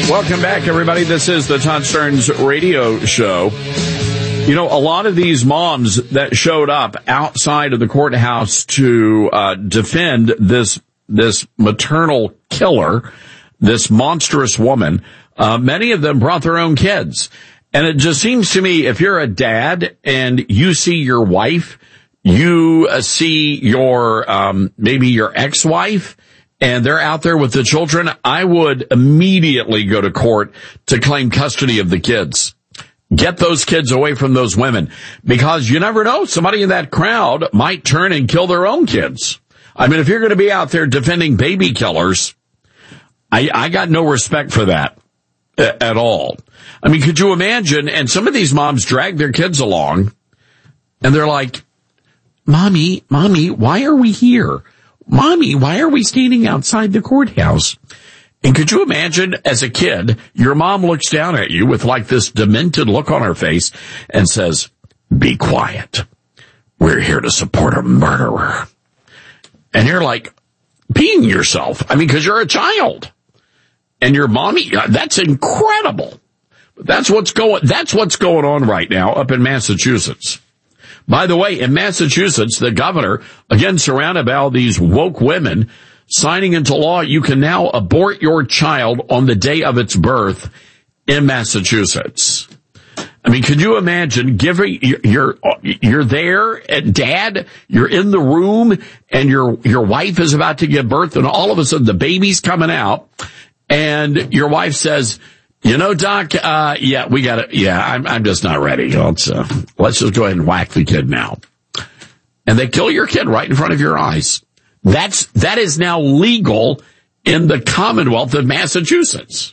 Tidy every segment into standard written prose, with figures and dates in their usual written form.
Welcome back, everybody. This is the Todd Starnes radio show. You know, a lot of these moms that showed up outside of the courthouse to defend this maternal killer, this monstrous woman, many of them brought their own kids. And it just seems to me, if you're a dad and you see your wife, you see your maybe your ex-wife, and they're out there with the children, I would immediately go to court to claim custody of the kids. Get those kids away from those women, because you never know, somebody in that crowd might turn and kill their own kids. I mean, if you're going to be out there defending baby killers, I got no respect for that at all. I mean, could you imagine? And some of these moms drag their kids along, and they're like, Mommy, why are we here? Mommy, why are we standing outside the courthouse? And could you imagine, as a kid, your mom looks down at you with like this demented look on her face and says, be quiet. We're here to support a murderer. And you're like peeing yourself. I mean, because you're a child. And your mommy, that's incredible. That's what's going on right now up in Massachusetts. By the way, in Massachusetts, the governor, again surrounded by all these woke women, signing into law, you can now abort your child on the day of its birth in Massachusetts. I mean, could you imagine giving, you're there at dad, you're in the room, and your wife is about to give birth, and all of a sudden the baby's coming out, and your wife says, you know, Doc, I'm just not ready. Let's just go ahead and whack the kid now. And they kill your kid right in front of your eyes. That is now legal in the Commonwealth of Massachusetts.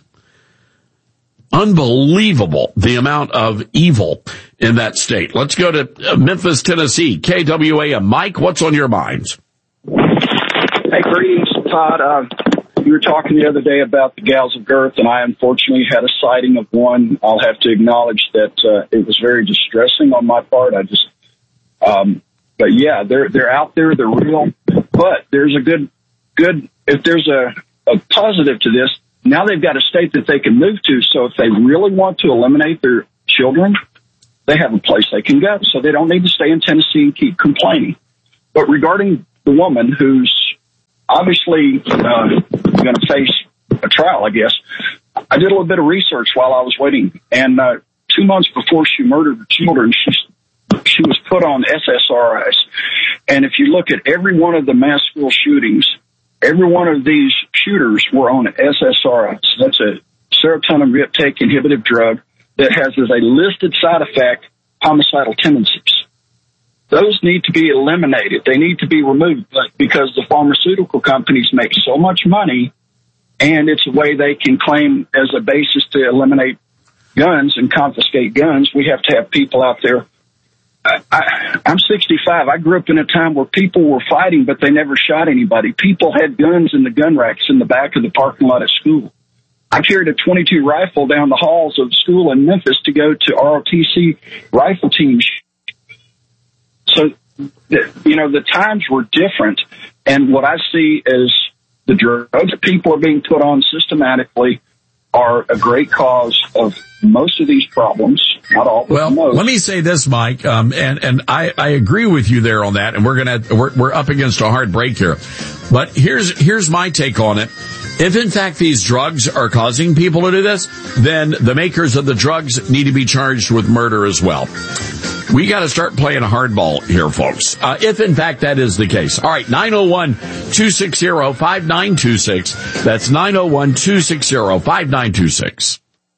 Unbelievable, the amount of evil in that state. Let's go to Memphis, Tennessee. KWAM. Mike, what's on your minds? Hey, greetings, Todd. You were talking the other day about the gals of girth, and I unfortunately had a sighting of one. I'll have to acknowledge that it was very distressing on my part. But yeah, they're out there, they're real. But there's a good. If there's a positive to this, now they've got a state that they can move to. So if they really want to eliminate their children, they have a place they can go. So they don't need to stay in Tennessee and keep complaining. But regarding the woman who's obviously going to face a trial, I guess, I did a little bit of research while I was waiting, and 2 months before she murdered her children, she was put on SSRIs. And if you look at every one of the mass school shootings, every one of these shooters were on SSRIs. That's a serotonin reuptake inhibitive drug that has as a listed side effect homicidal tendencies. Those need to be eliminated. They need to be removed, but because the pharmaceutical companies make so much money, and it's a way they can claim as a basis to eliminate guns and confiscate guns, we have to have people out there. I'm 65. I grew up in a time where people were fighting, but they never shot anybody. People had guns in the gun racks in the back of the parking lot at school. I carried a .22 rifle down the halls of school in Memphis to go to ROTC rifle teams. So, the times were different, and what I see is the drugs that people are being put on systematically are a great cause of most of these problems. Not all, but most. Well, let me say this, Mike, and I agree with you there on that, and we're up against a hard break here. But here's my take on it. If in fact these drugs are causing people to do this, then the makers of the drugs need to be charged with murder as well. We got to start playing hardball here, folks. If in fact that is the case. All right, 901-260-5926. That's 901-260-5926.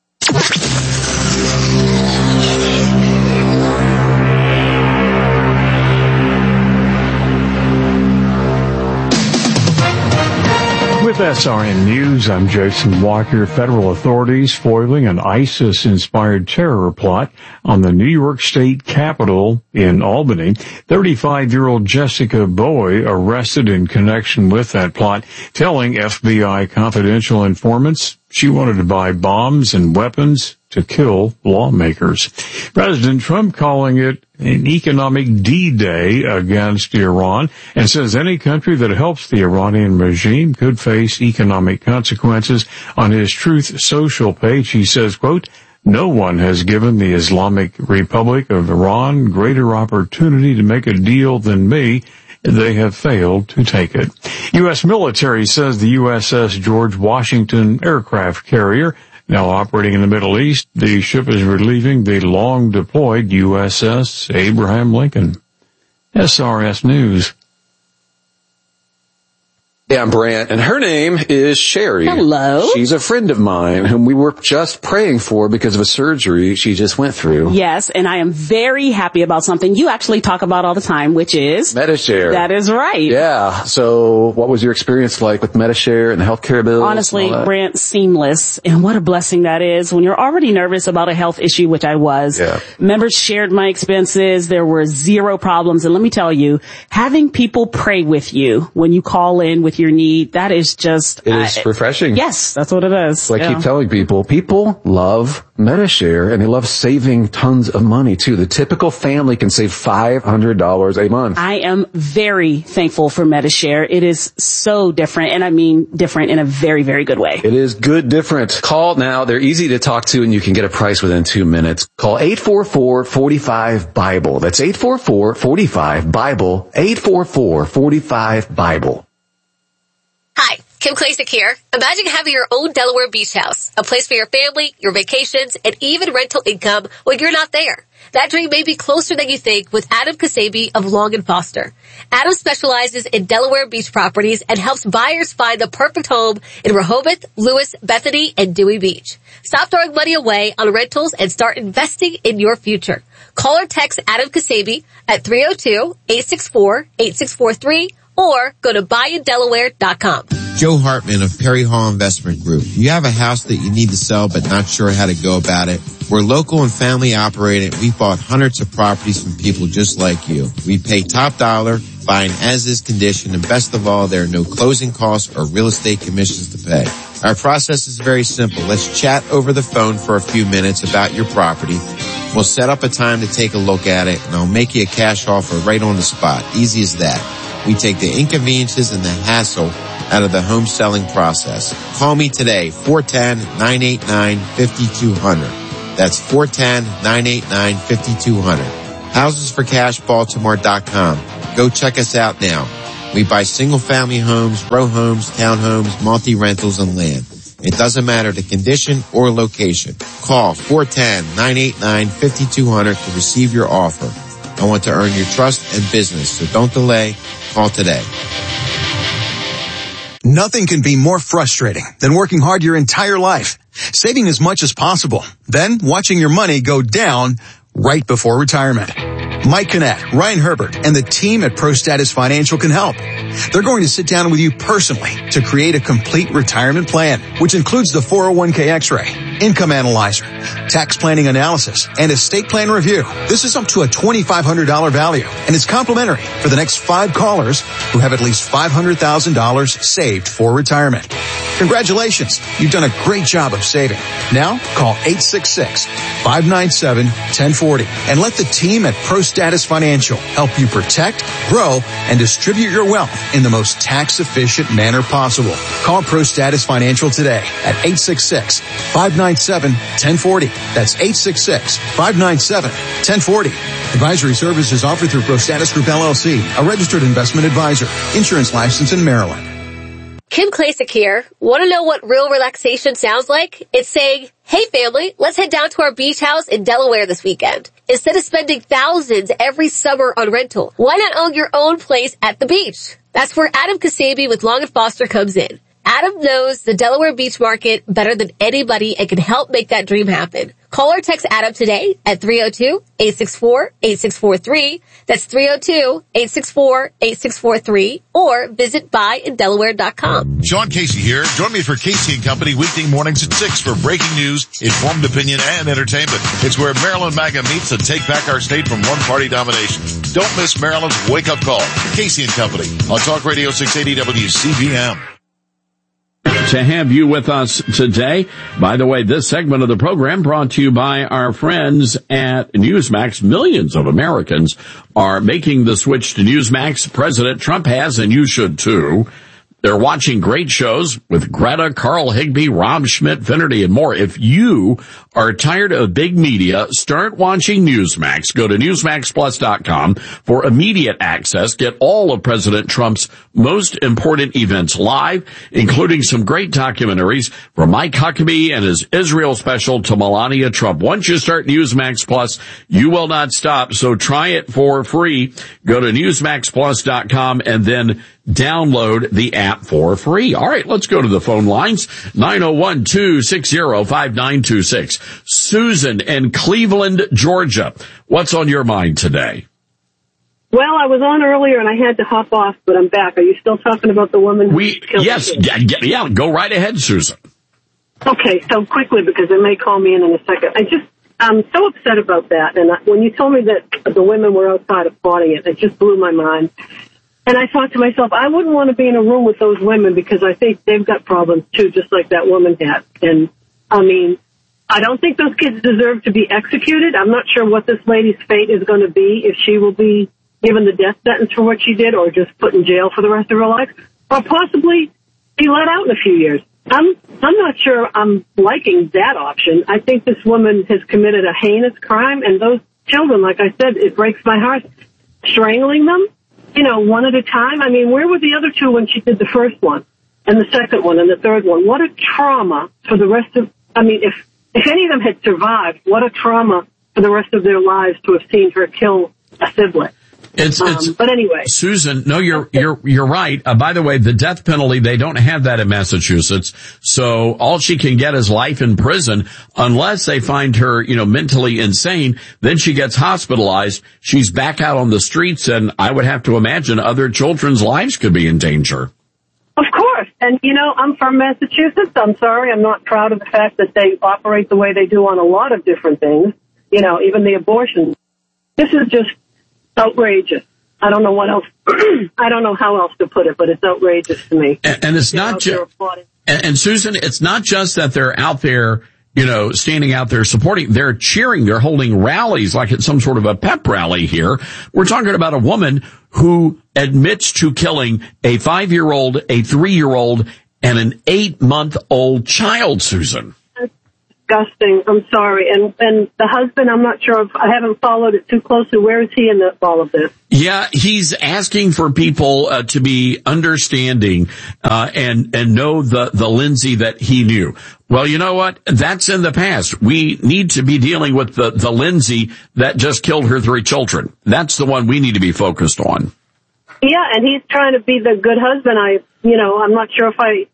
With SRN News, I'm Jason Walker. Federal authorities foiling an ISIS-inspired terror plot on the New York State Capitol in Albany. 35-year-old Jessica Bowie arrested in connection with that plot, telling FBI confidential informants she wanted to buy bombs and weapons to kill lawmakers. President Trump calling it an economic D-Day against Iran, and says any country that helps the Iranian regime could face economic consequences. On his Truth Social page, he says, quote, "No one has given the Islamic Republic of Iran greater opportunity to make a deal than me. They have failed to take it." U.S. military says the USS George Washington aircraft carrier, now operating in the Middle East, the ship is relieving the long-deployed USS Abraham Lincoln. SRS News. Yeah, I'm Brant, and her name is Sherry. Hello. She's a friend of mine whom we were just praying for because of a surgery she just went through. Yes, and I am very happy about something you actually talk about all the time, which is Medi-Share. That is right. Yeah. So what was your experience like with Medi-Share and the healthcare bills? Honestly, Brant, seamless. And what a blessing that is when you're already nervous about a health issue, which I was. Yeah. Members shared my expenses. There were zero problems. And let me tell you, having people pray with you when you call in with your need, that is just... It is refreshing. Yes, that's what it is. So I keep telling people love Medi-Share, and they love saving tons of money, too. The typical family can save $500 a month. I am very thankful for Medi-Share. It is so different, and I mean different in a very, very good way. It is good different. Call now. They're easy to talk to, and you can get a price within 2 minutes. Call 844-45-BIBLE. That's 844-45-BIBLE. 844-45-BIBLE. Hi, Kim Klacik here. Imagine having your own Delaware beach house, a place for your family, your vacations, and even rental income when you're not there. That dream may be closer than you think with Adam Kasabi of Long & Foster. Adam specializes in Delaware beach properties and helps buyers find the perfect home in Rehoboth, Lewis, Bethany, and Dewey Beach. Stop throwing money away on rentals and start investing in your future. Call or text Adam Kasabi at 302-864-8643 or go to buyindelaware.com. Joe Hartman of Perry Hall Investment Group. You have a house that you need to sell but not sure how to go about it? We're local and family operated. We've bought hundreds of properties from people just like you. We pay top dollar, buying as-is condition, and best of all, there are no closing costs or real estate commissions to pay. Our process is very simple. Let's chat over the phone for a few minutes about your property. We'll set up a time to take a look at it, and I'll make you a cash offer right on the spot. Easy as that. We take the inconveniences and the hassle out of the home selling process. Call me today, 410-989-5200. That's 410-989-5200. HousesForCashBaltimore.com. Go check us out now. We buy single family homes, row homes, townhomes, multi-rentals, and land. It doesn't matter the condition or location. Call 410-989-5200 to receive your offer. I want to earn your trust and business, so don't delay. Call today. Nothing can be more frustrating than working hard your entire life, saving as much as possible, then watching your money go down right before retirement. Mike Kinnett, Ryan Herbert, and the team at ProStatus Financial can help. They're going to sit down with you personally to create a complete retirement plan, which includes the 401k X-ray, income analyzer, tax planning analysis, and estate plan review. This is up to a $2,500 value, and it's complimentary for the next 5 callers who have at least $500,000 saved for retirement. Congratulations. You've done a great job of saving. Now, call 866-597-1040 and let the team at ProStatus Financial help you protect, grow, and distribute your wealth in the most tax-efficient manner possible. Call ProStatus Financial today at 866-597-1040. That's 866-597-1040. Advisory services offered through ProStatus Group LLC, a registered investment advisor. Insurance license in Maryland. Kim Klacik here. Want to know what real relaxation sounds like? It's saying, hey family, let's head down to our beach house in Delaware this weekend. Instead of spending thousands every summer on rental, why not own your own place at the beach? That's where Adam Kasabi with Long & Foster comes in. Adam knows the Delaware beach market better than anybody and can help make that dream happen. Call or text Adam today at 302-864-8643. That's 302-864-8643 or visit buyindelaware.com. Sean Casey here. Join me for Casey & Company weekday mornings at 6 for breaking news, informed opinion, and entertainment. It's where Maryland MAGA meets to take back our state from one-party domination. Don't miss Maryland's wake-up call. Casey & Company on Talk Radio 680 WCBM. to have you with us today. By the way, this segment of the program brought to you by our friends at Newsmax. Millions of Americans are making the switch to Newsmax. President Trump has, and you should too. They're watching great shows with Greta, Carl Higbee, Rob Schmidt, Finnerty, and more. If you are tired of big media, start watching Newsmax. Go to NewsmaxPlus.com for immediate access. Get all of President Trump's most important events live, including some great documentaries from Mike Huckabee and his Israel special to Melania Trump. Once you start Newsmax Plus, you will not stop. So try it for free. Go to NewsmaxPlus.com and then download the app for free. All right, let's go to the phone lines. 901-260-5926. Susan in Cleveland, Georgia. What's on your mind today? Well, I was on earlier and I had to hop off, but I'm back. Are you still talking about the woman who killed Yes, yeah, go right ahead, Susan. Okay, so quickly, because they may call me in a second. I'm so upset about that. And when you told me that the women were outside applauding it just blew my mind. And I thought to myself, I wouldn't want to be in a room with those women because I think they've got problems too, just like that woman had. And I mean, I don't think those kids deserve to be executed. I'm not sure what this lady's fate is going to be, if she will be given the death sentence for what she did or just put in jail for the rest of her life, or possibly be let out in a few years. I'm not sure I'm liking that option. I think this woman has committed a heinous crime, and those children, like I said, it breaks my heart. Strangling them, one at a time. I mean, where were the other two when she did the first one and the second one and the third one? What a trauma for the rest of, if any of them had survived, what a trauma for the rest of their lives to have seen her kill a sibling. But anyway, Susan, no, you're right. By the way, the death penalty, they don't have that in Massachusetts. So all she can get is life in prison unless they find her, mentally insane. Then she gets hospitalized. She's back out on the streets. And I would have to imagine other children's lives could be in danger. Of course. And, I'm from Massachusetts. I'm sorry. I'm not proud of the fact that they operate the way they do on a lot of different things, even the abortion. This is just outrageous. I don't know what else. I don't know how else to put it, but it's outrageous to me. And it's not just. And Susan, it's not just that they're out there, standing out there supporting. They're cheering. They're holding rallies like it's some sort of a pep rally here. We're talking about a woman who admits to killing a 5-year-old, a 3-year-old, and an 8-month-old child. Susan. Disgusting. I'm sorry. And the husband, I'm not sure I haven't followed it too closely. Where is he in all of this? Yeah, he's asking for people to be understanding and know the Lindsay that he knew. Well, you know what? That's in the past. We need to be dealing with the Lindsay that just killed her 3 children. That's the one we need to be focused on. Yeah, and he's trying to be the good husband. I'm not sure if I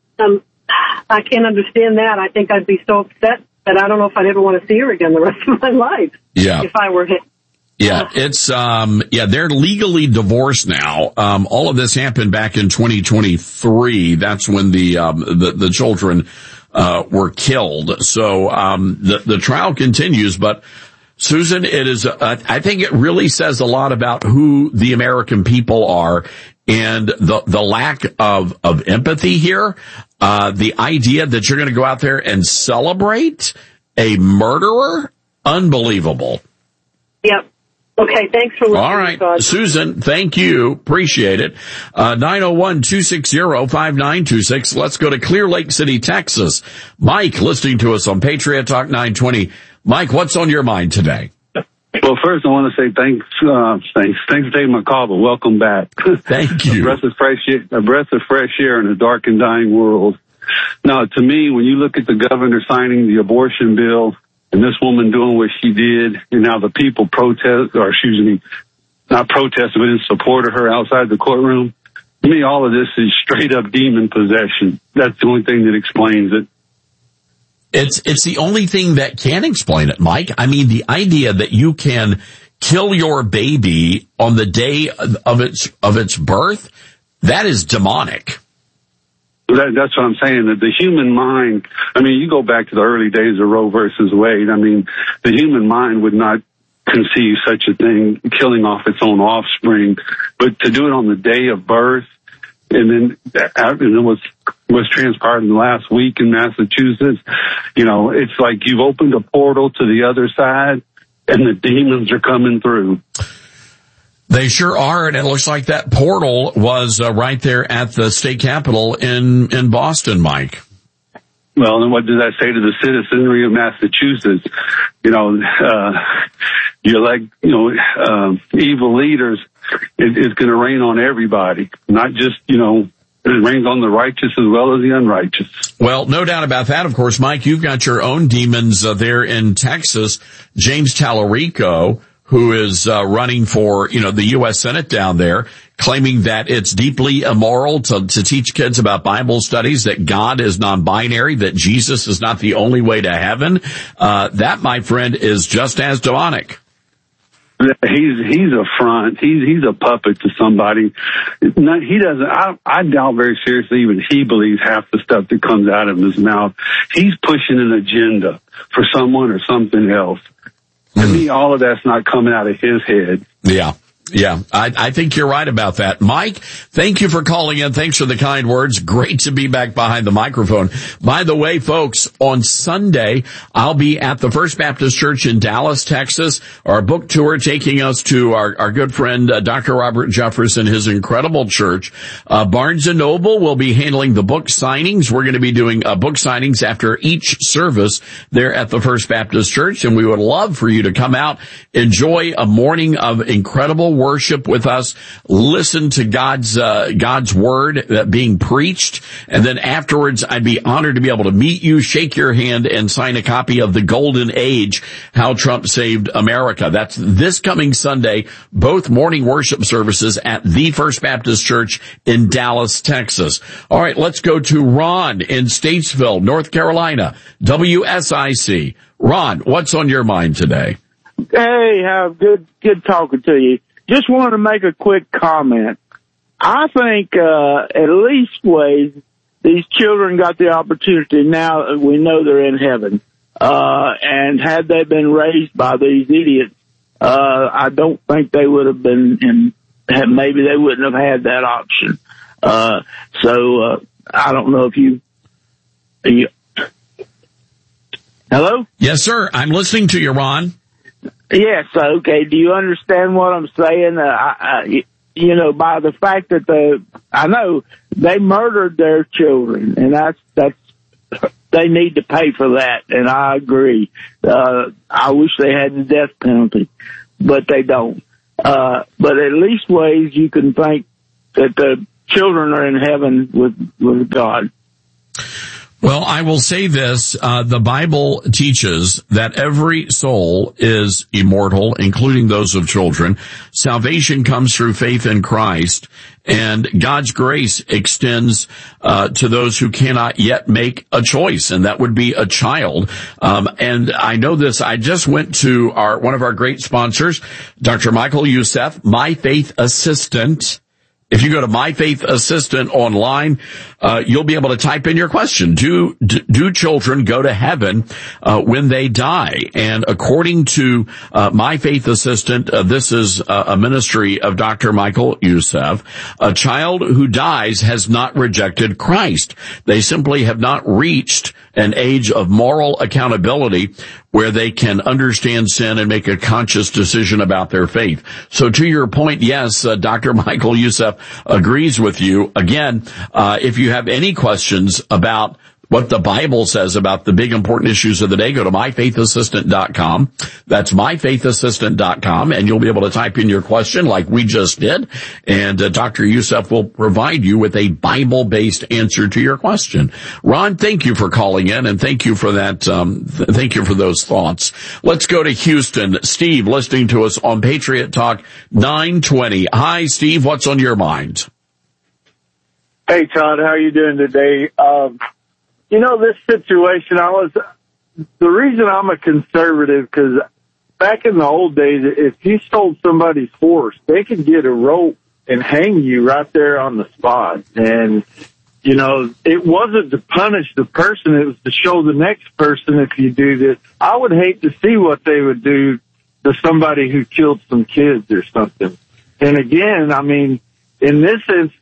can't understand that. I think I'd be so upset. But I don't know if I'd ever want to see her again the rest of my life. Yeah. If I were him. Yeah, it's, they're legally divorced now. All of this happened back in 2023. That's when the children, were killed. So, the trial continues, but Susan, it is, I think it really says a lot about who the American people are and the lack of empathy here. The idea that you're going to go out there and celebrate a murderer, unbelievable. Yep. Okay, thanks for listening. All right, Susan, thank you. Appreciate it. 901-260-5926. Let's go to Clear Lake City, Texas. Mike, listening to us on Patriot Talk 920. Mike, what's on your mind today? Well, first I want to say thanks for taking my call, but welcome back. Thank you. A breath of fresh air in a dark and dying world. Now, to me, when you look at the governor signing the abortion bill and this woman doing what she did, and now the people not protest, but in support of her outside the courtroom, to me, all of this is straight up demon possession. That's the only thing that explains it. It's the only thing that can explain it, Mike. I mean, the idea that you can kill your baby on the day of its birth, that is demonic. That's what I'm saying, that the human mind, I mean, you go back to the early days of Roe versus Wade, I mean, the human mind would not conceive such a thing, killing off its own offspring, but to do it on the day of birth, And then what's transpired in the last week in Massachusetts, it's like you've opened a portal to the other side and the demons are coming through. They sure are, and it looks like that portal was right there at the state capitol in Boston, Mike. Well, then what does that say to the citizenry of Massachusetts? Evil leaders is going to rain on everybody, not just, it rains on the righteous as well as the unrighteous. Well, no doubt about that. Of course, Mike, you've got your own demons there in Texas. James Tallarico, who is running for, the U.S. Senate down there, claiming that it's deeply immoral to teach kids about Bible studies, that God is non-binary, that Jesus is not the only way to heaven. That, my friend, is just as demonic. He's a front. He's a puppet to somebody. He doesn't. I doubt very seriously even he believes half the stuff that comes out of his mouth. He's pushing an agenda for someone or something else. To me, all of that's not coming out of his head. Yeah, I think you're right about that. Mike, thank you for calling in. Thanks for the kind words. Great to be back behind the microphone. By the way, folks, on Sunday, I'll be at the First Baptist Church in Dallas, Texas. Our book tour taking us to our good friend, Dr. Robert Jefferson, his incredible church. Barnes & Noble will be handling the book signings. We're going to be doing book signings after each service there at the First Baptist Church, and we would love for you to come out, enjoy a morning of incredible worship with us, listen to God's word being preached, and then afterwards I'd be honored to be able to meet you, shake your hand, and sign a copy of The Golden Age, How Trump Saved America. That's this coming Sunday, both morning worship services at the First Baptist Church in Dallas, Texas. All right, let's go to Ron in Statesville, North Carolina, WSIC. Ron, what's on your mind today? Hey, good talking to you. Just wanted to make a quick comment. I think, at least ways, these children got the opportunity now we know they're in heaven. And had they been raised by these idiots, I don't think they would have been maybe they wouldn't have had that option. So I don't know if you hello? Yes, sir. I'm listening to you, Ron. Yes, okay. Do you understand what I'm saying? By the fact that I know they murdered their children, and that's they need to pay for that, and I agree. I wish they had the death penalty, but they don't. But at least ways you can think that the children are in heaven with God. Well, I will say this, the Bible teaches that every soul is immortal, including those of children. Salvation comes through faith in Christ, and God's grace extends to those who cannot yet make a choice, and that would be a child. And I know this, I just went to one of our great sponsors, Dr. Michael Youssef, My Faith Assistant. If you go to My Faith Assistant online, you'll be able to type in your question. Do children go to heaven when they die? And according to My Faith Assistant, this is a ministry of Dr. Michael Youssef. A child who dies has not rejected Christ. They simply have not reached an age of moral accountability where they can understand sin and make a conscious decision about their faith. So to your point, yes, Dr. Michael Youssef agrees with you. Again, if you have any questions about what the Bible says about the big important issues of the day, go to myfaithassistant.com. That's myfaithassistant.com, and you'll be able to type in your question like we just did, and Dr. Youssef will provide you with a Bible-based answer to your question. Ron, thank you for calling in, and thank you for that. Thank you for those thoughts. Let's go to Houston. Steve, listening to us on Patriot Talk 920. Hi, Steve. What's on your mind? Hey, Todd. How are you doing today? This situation, the reason I'm a conservative, because back in the old days, if you stole somebody's horse, they could get a rope and hang you right there on the spot. And, it wasn't to punish the person, it was to show the next person if you do this. I would hate to see what they would do to somebody who killed some kids or something. And again, in this instance,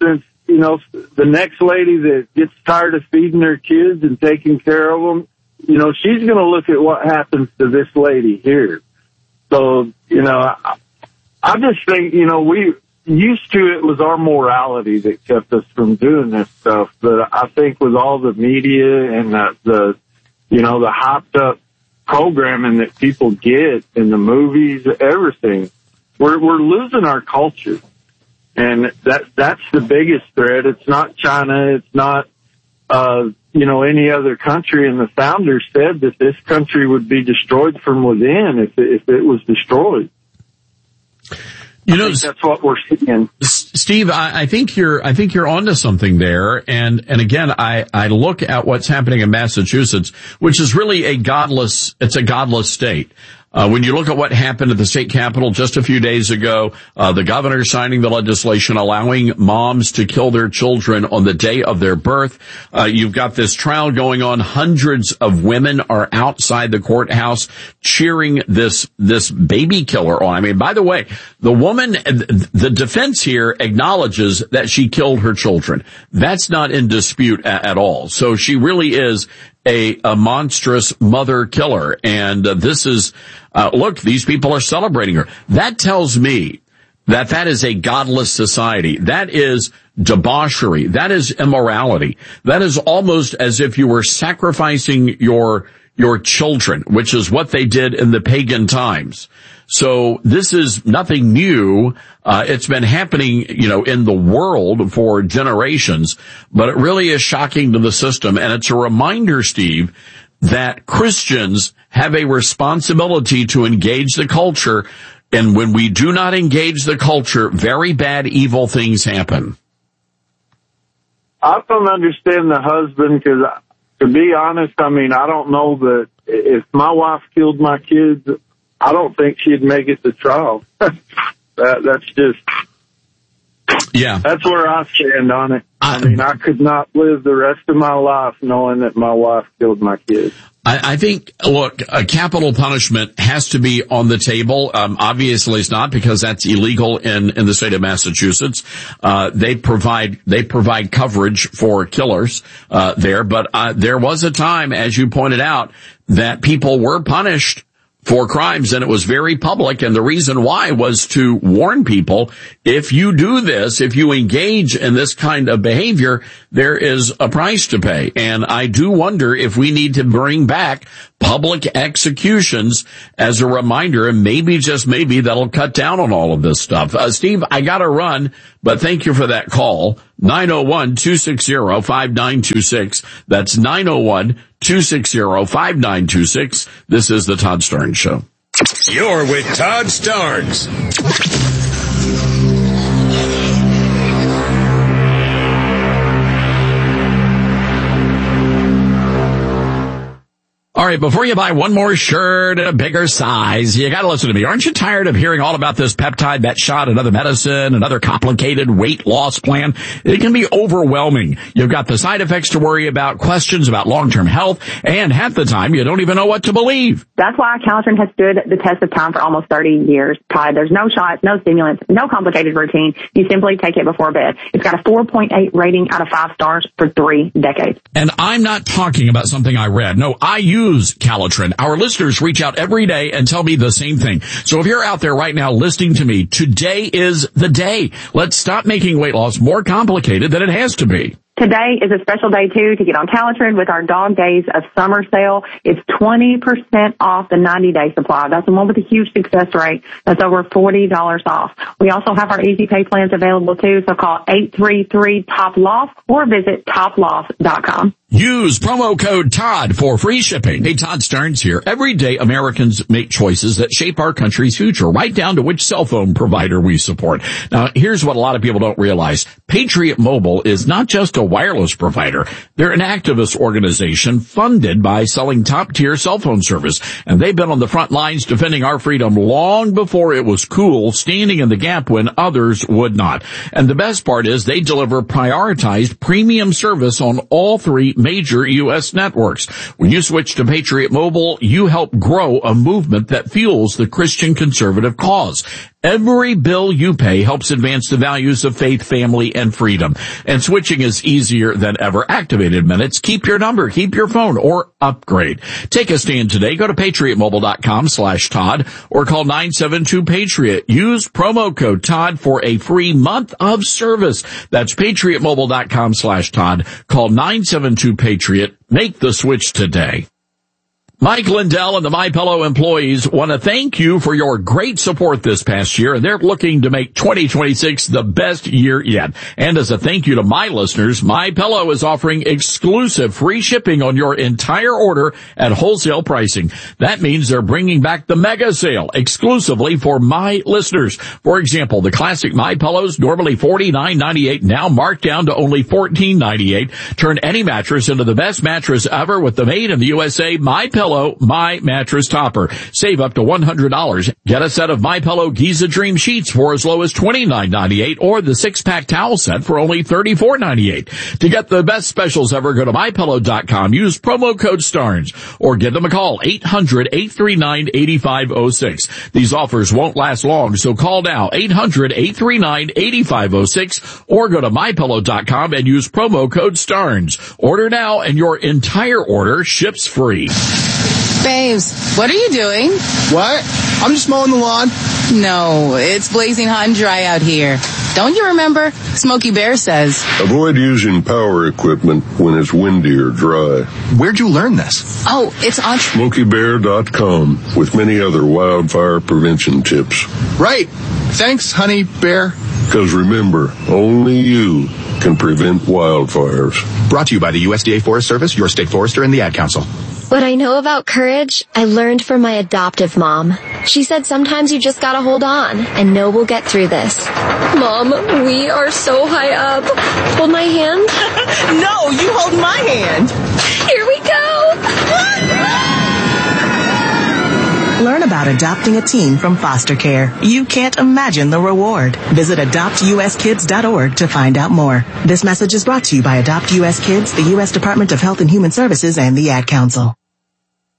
the next lady that gets tired of feeding her kids and taking care of them, she's going to look at what happens to this lady here. So, I just think, we used to, it was our morality that kept us from doing this stuff. But I think with all the media and the hopped up programming that people get in the movies, everything, we're losing our culture. And that's the biggest threat. It's not China. It's not, any other country. And the founders said that this country would be destroyed from within if it was destroyed. I think that's what we're seeing. Steve, I think you're onto something there. And again, I look at what's happening in Massachusetts, which is really a godless state. When you look at what happened at the state capitol just a few days ago, the governor signing the legislation allowing moms to kill their children on the day of their birth. You've got this trial going on. Hundreds of women are outside the courthouse cheering this baby killer on. I mean, by the way, the woman, the defense here acknowledges that she killed her children. That's not in dispute at all. So she really is a monstrous mother killer. And this is, look, these people are celebrating her. That tells me that is a godless society. That is debauchery. That is immorality. That is almost as if you were sacrificing your children, which is what they did in the pagan times. So this is nothing new. It's been happening, in the world for generations, but it really is shocking to the system. And it's a reminder, Steve, that Christians have a responsibility to engage the culture. And when we do not engage the culture, very bad, evil things happen. I don't understand the husband because, to be honest, I don't know that if my wife killed my kids, I don't think she'd make it to trial. That's just, that's where I stand on it. I could not live the rest of my life knowing that my wife killed my kids. I think, look, a capital punishment has to be on the table. Obviously it's not, because that's illegal in the state of Massachusetts. They provide coverage for killers, there. But, there was a time, as you pointed out, that people were punished for crimes, and it was very public. And the reason why was to warn people, if you do this, if you engage in this kind of behavior, there is a price to pay. And I do wonder if we need to bring back public executions as a reminder, and maybe, just maybe, that'll cut down on all of this stuff. Steve, I gotta run, but thank you for that call. 901-260-5926. That's 901-260-5926. This is the Todd Starnes Show. You're with Todd Starnes. All right, before you buy one more shirt in a bigger size, you gotta listen to me. Aren't you tired of hearing all about this peptide, that shot, another medicine, another complicated weight loss plan? It can be overwhelming. You've got the side effects to worry about, questions about long-term health, and half the time you don't even know what to believe. That's why Calitrin has stood the test of time for almost 30 years, Todd. There's no shots, no stimulants, no complicated routine. You simply take it before bed. It's got a 4.8 rating out of 5 stars for 3 decades. And I'm not talking about something I read. No, I use Calitrin. Our listeners reach out every day and tell me the same thing. So if you're out there right now listening to me, today is the day. Let's stop making weight loss more complicated than it has to be. Today is a special day, too, to get on Calitrin with our Dog Days of Summer sale. It's 20% off the 90-day supply. That's the one with a huge success rate. That's over $40 off. We also have our easy pay plans available, too, so call 833-TOP-LOFT or visit toploft.com. Use promo code Todd for free shipping. Hey, Todd Starnes here. Every day, Americans make choices that shape our country's future, right down to which cell phone provider we support. Now, here's what a lot of people don't realize. Patriot Mobile is not just a wireless provider. They're an activist organization funded by selling top-tier cell phone service. And they've been on the front lines defending our freedom long before it was cool, standing in the gap when others would not. And the best part is they deliver prioritized premium service on all 3 major U.S. networks. When you switch to Patriot Mobile, you help grow a movement that fuels the Christian conservative cause. Every bill you pay helps advance the values of faith, family, and freedom. And switching is easier than ever. Activated Minutes. Keep your number, keep your phone, or upgrade. Take a stand today. Go to patriotmobile.com/Todd or call 972-PATRIOT. Use promo code Todd for a free month of service. That's patriotmobile.com/Todd. Call 972-PATRIOT. Make the switch today. Mike Lindell and the MyPillow employees want to thank you for your great support this past year, and they're looking to make 2026 the best year yet. And as a thank you to my listeners, MyPillow is offering exclusive free shipping on your entire order at wholesale pricing. That means they're bringing back the mega sale exclusively for my listeners. For example, the classic MyPillows, normally $49.98, now marked down to only $14.98. Turn any mattress into the best mattress ever with the made in the USA MyPillow My Mattress Topper. Save up to $100. Get a set of MyPillow Giza Dream Sheets for as low as $29.98 or the 6-pack towel set for only $34.98. To get the best specials ever, go to MyPillow.com. Use promo code STARNS or give them a call, 800-839-8506. These offers won't last long, so call now, 800-839-8506 or go to MyPillow.com and use promo code STARNS. Order now and your entire order ships free. Babes, what are you doing? What? I'm just mowing the lawn. No, it's blazing hot and dry out here. Don't you remember? Smokey Bear says, avoid using power equipment when it's windy or dry. Where'd you learn this? Oh, it's on SmokeyBear.com with many other wildfire prevention tips. Right. Thanks, honey bear. Because remember, only you can prevent wildfires. Brought to you by the USDA Forest Service, your state forester, and the Ad Council. What I know about courage, I learned from my adoptive mom. She said sometimes you just gotta hold on and know we'll get through this. Mom, we are so high up. Hold my hand. No, you hold my hand. Here we go. Learn about adopting a teen from foster care. You can't imagine the reward. Visit adoptuskids.org to find out more. This message is brought to you by Adopt US Kids, the U.S. Department of Health and Human Services, and the Ad Council.